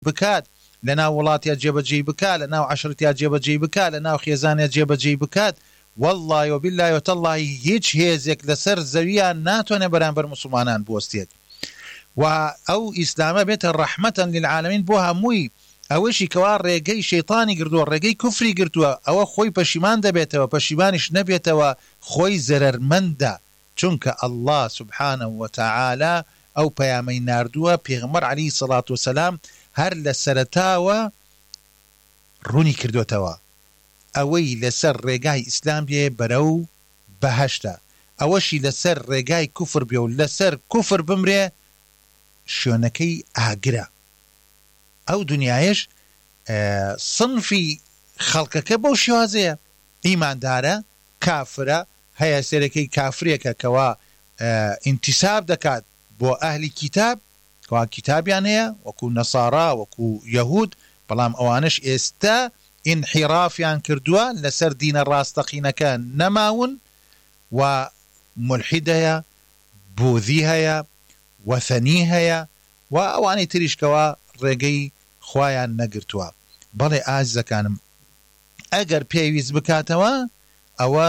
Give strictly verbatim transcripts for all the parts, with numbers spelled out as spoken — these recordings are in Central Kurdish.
بکات لەناو وڵاتیا جێبەجێ بکات لەناو عەشرەتیا جێبەجێ بکات لەناو خێزانیا جێبەجێ بکات والله وبالله وتالله هیچ هێزێک لەسەر زەویان ناتوانێ بەرامبەر مسلمانان بوەستێت و ئەو ئیسلامە بێتە ڕەحمەتەن للعالەمین بۆ هەمووی ئەوەشی کەوا ڕێگەی شەیطانی گردووە ڕێگەی کوفری گرتووە ئەوە خۆی پەشیمان دەبێتەوە پەشیمانیش نەبێتەوە خۆی زەرەرمەندە چونکە ئەڵڵا سوبحانە وتەعالا ئەو پەیامەی ناردووە پێغەمبەر عەلەیهی سەڵات وسەلام هەر لە سەرەتاوە ڕوونی کردوتەوە ئەوەی لەسەر ڕێگای ئیسلام بێ بەرەو بەهەشتە ئەوەشی لەسەر ڕێگای کوفر بێ و لەسەر کوفر بمرێ شوێنەکەی ئاگرە ئەو دنیایش سنفی خەڵکەکە بەو شێوازەیە ئیماندارە کافرە هەیە سێرەکەی کافرێکە کەوا ئینتیساب دەکات بۆ ئەهلی کیتاب کەوا کیتابیان هەیە وەکو نەسارا وەکو یەهود بەڵام ئەوانش ئێستا انحرافیان کردووە لەسەر دینە ڕاستەقینەکە نەماون و ملحید هەیە بوذی هەیە وەثەنی هەیە و ئەوانەی تریشکەوە ڕێگەی خوایان نەگرتووە بەڵێ ئازیزەکانم ئەگەر پێویست بکاتەوە ئەوە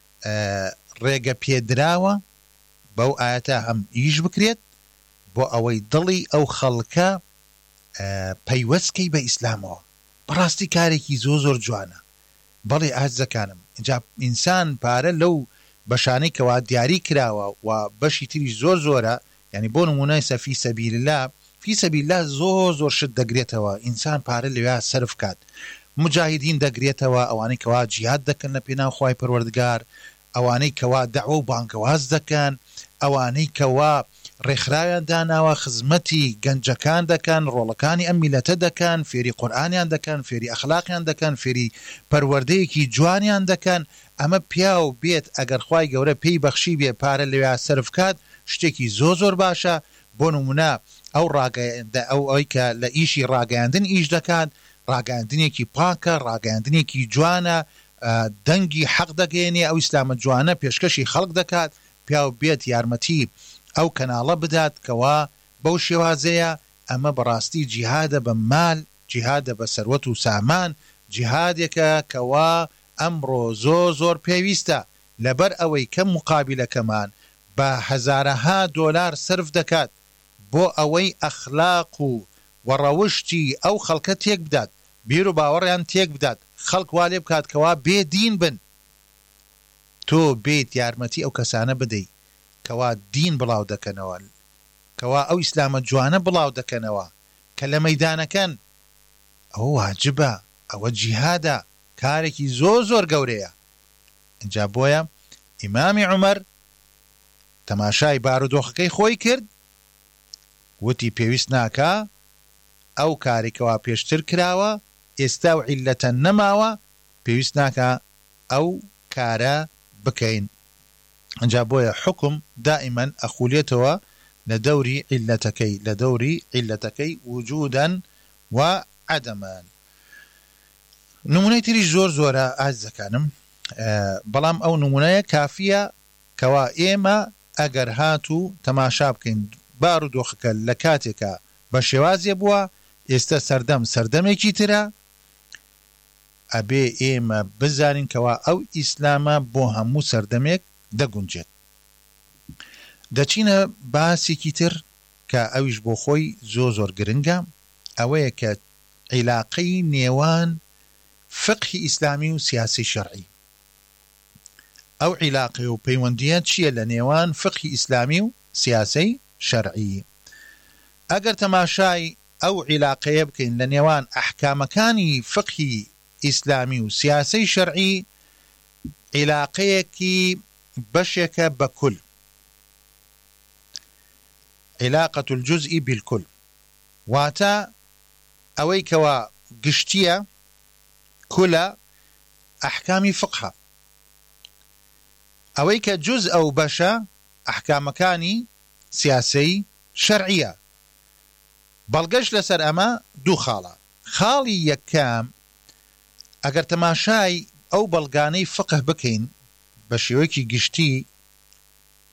ڕێگە پێدراوە بەو ئاەتە هەم ئیش بکرێت بۆ ئەوەی دڵی ئەو خەڵکە پەیوەستکەی بە ئیسلامەوە بەڕاستی کارێکی زۆ زۆر جوانە بەڵێ ئازیزەکانم اینجا ئینسان پارە لەو بەشانەی کەوا دیاری کراوە و بەشی تریش زۆر زۆرە یعنی بۆ نمونەی فی سەبیل الله فی سەبیل الله زۆر زۆر شت دەگرێتەوە ئینسان پارە لەوێ سەرف کات مجاهدین دەگرێتەوە ئەوانەی کەوا جیهاد دەکەن لە پێناو خوای پەروەردگار ئەوانەی کەوا دەعوە و بانکەواز دەکەن ئەوانەی کەوا ڕێکخراویان داناوە خزمەتی گەنجەکان دەکەن ڕۆڵەکانی ئەم میلەتە دەکەن فێری قورئانیان دەکەن فێری ئەخلاقیان دەکەن فێری پەروەردەیەکی جوانیان دەکەن ئەمە پیا و بێت ئەگەر خوای گەورە پێی بەخشی بێ پارە لەوێ سەرف کات شتێکی زۆ زۆر باشە بۆ نمونە ئەو ڕاگەیاندە ئەو ئەوەی کە لە ئیشی ڕاگەیاندن ئیش دەکات ڕاگەیاندنێکی پاکە ڕاگەیاندنێکی جوانە دەنگی حەق دەگەێنێ ئەو ئیسلامە جوانە پێشکەشی خەڵک دەکات پیا و بێت یارمەتی ئەو کەناڵە بدات کەوا بەو شێوازەیە ئەمە بەڕاستی جیهادە بە مال جیهادە بە سەروەت و سامان جیهادێکە کەوا ئەمڕۆ زۆ زۆر پێویستە لەبەر ئەوەی کە مقابلەکەمان بە هەزارەها دۆلار سرف دەکات بۆ ئەوەی ئەخلاق و وەڕەوشتی ئەو خەڵکە تێک بدات بیر و باوەڕیان تێک بدات خەڵک وا لێ بکات کەوا بێدین بن تۆ بێت یارمەتی ئەو کەسانە بدەیت کەوا دین بڵاو دەکەنەوە کەوا ئەو ئیسلامە جوانە بڵاو دەکەنەوە کە لە مەیدانەکەن ئەوە واجبە ئەوە جیهادە کارێکی زۆر زۆر گەورەیە اینجا بۆیە ئیمامی عومەر تەماشای بارودۆخەکەی خۆی کرد وتی پێویست ناکە ئەو کارێکەوە پێشتر کراوە ئێستا و عیلەتە نەماوە پێویست ناکە ئەو کارە بکەین ئەنجا بۆیە حکم دائیمەن ئەخولێتەوە لە دەوری عیلەتەکەی لە دەوری عیلەتەکەی وجودەن و عەدەمەن نمونەی تریش زۆر زۆرە ئازیزەکانم بەڵام ئەو نمونەیە کافیە کەوا ئێمە ئەگەر هاتوو تەماشا بکەین بارودۆخەکە لە کاتێکە بە شێوازێ بووە ئێستا سەردەم سەردەمێکی ترە ئەبێ ئێمە بزانین کەوا ئەو ئیسلامە بۆ هەموو سەردەمێک دەگونجێت دەچینە باسێکی تر کە ئەویش بۆ خۆی زۆ زۆر گرنگە ئەوەیە کە عیلاقەی نێوان فقهی ئیسلامی و سیاسی شەرعی ئەو عیلاقەی و پەیوەندیە چییە لە نێوان فقهی ئیسلامی و سیاسی شەرعی ئەگەر تەماشای ئەو عیلاقەیە بکەین لە نێوان ئەحکامەکانی فقهی ئیسلامی و سیاسی شەرعی عیلاقەیەکی بەشێکە بە کول علاقة الجزء بالكل واتە ئەوەی کەوا گشتیە کولە ئەحکامی فقهە ئەوەی کە جز ئەو بەشە ئەحکامەکانی سیاسی شەرعیە بەڵگەش لەسەر ئەمە دوو خاڵە خاڵی یەکەم ئەگەر تەماشای ئەو بەڵگانەی فقه بکەین بە شێوەیەکی گشتی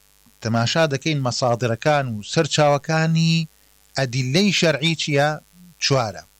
تەماشا دەکەین مەسادرەکان و سەرچاوەکانی ئەدیلەی شەرعی چییە چوارە